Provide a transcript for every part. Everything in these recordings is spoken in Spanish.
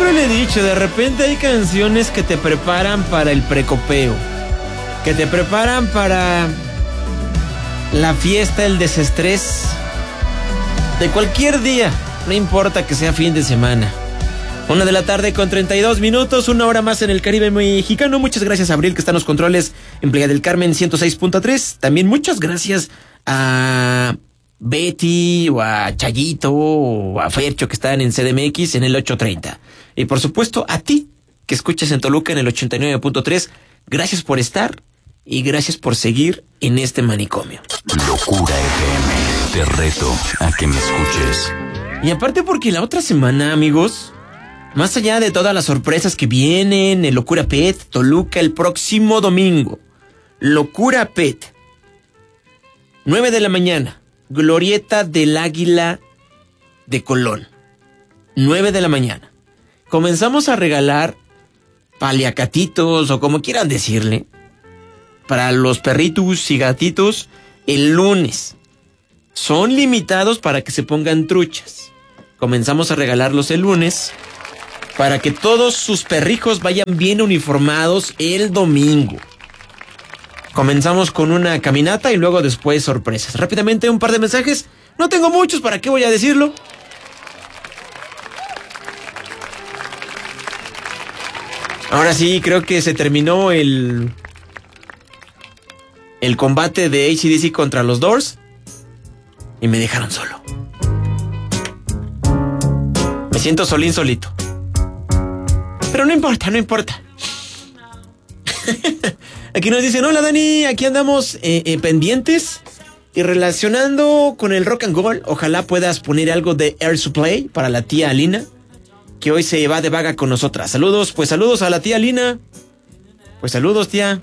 siempre le he dicho, de repente hay canciones que te preparan para el precopeo, que te preparan para la fiesta, el desestrés de cualquier día, no importa que sea fin de semana. 1:32 p.m, 1 hora más en el Caribe mexicano. Muchas gracias a Abril, que está en los controles en Playa del Carmen 106.3. También muchas gracias a Betty, o a Chayito, o a Fercho, que están en CDMX en el 830. Y por supuesto a ti, que escuchas en Toluca en el 89.3. Gracias por estar y gracias por seguir en este manicomio. Locura FM, te reto a que me escuches. Y aparte porque la otra semana, amigos, más allá de todas las sorpresas que vienen, el Locura Pet, Toluca el próximo domingo. Locura Pet, 9 de la mañana, Glorieta del Águila de Colón. 9 de la mañana. Comenzamos a regalar paliacatitos, o como quieran decirle, para los perritos y gatitos el lunes. Son limitados para que se pongan truchas. Comenzamos a regalarlos el lunes para que todos sus perrijos vayan bien uniformados el domingo. Comenzamos con una caminata y luego después sorpresas. Rápidamente un par de mensajes. No tengo muchos, ¿para qué voy a decirlo? Ahora sí, creo que se terminó el combate de AC/DC contra los Doors y me dejaron solo. Me siento solito. Pero no importa. Aquí nos dicen, hola Dani, aquí andamos pendientes y relacionando con el rock and roll. Ojalá puedas poner algo de Air Supply para la tía Alina, que hoy se va de vaga con nosotras. Saludos a la tía Alina. Pues saludos, tía.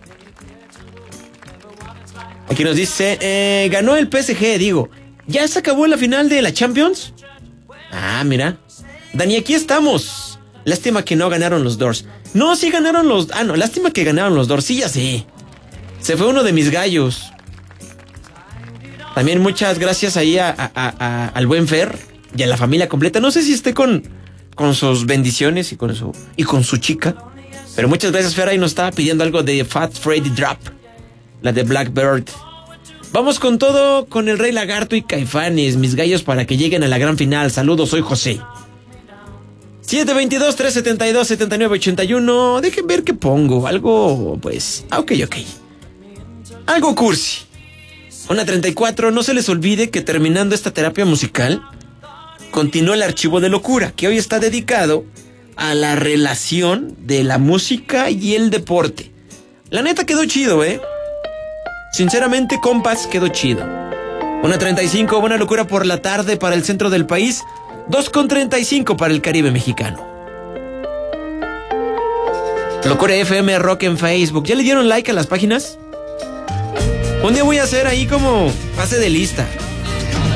Aquí nos dice, ganó el PSG, digo. ¿Ya se acabó la final de la Champions? Ah, mira. Dani, aquí estamos. Lástima que no ganaron los Doors. No, sí ganaron los... Ah, no, lástima que ganaron los Doors. Sí, ya sé. Se fue uno de mis gallos. También muchas gracias ahí al buen Fer y a la familia completa. No sé si esté con sus bendiciones y con su chica. Pero muchas gracias, Fer. Ahí nos estaba pidiendo algo de Fat Freddy Drop. La de Blackbird. Vamos con todo, con el Rey Lagarto y Caifanes, mis gallos, para que lleguen a la gran final. Saludos, soy José. 722-372-7981. Dejen ver qué pongo. Algo, pues... Ok. Algo cursi. 1:34. No se les olvide que terminando esta terapia musical, continúa el archivo de locura, que hoy está dedicado a la relación de la música y el deporte. La neta quedó chido, Sinceramente, compas, quedó chido. 1:35, buena locura por la tarde para el centro del país. 2:35 para el Caribe mexicano. Locura FM Rock en Facebook. ¿Ya le dieron like a las páginas? Un día voy a hacer ahí como pase de lista.